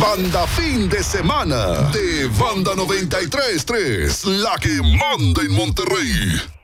Banda Fin de Semana de Banda 93.3, la que manda en Monterrey.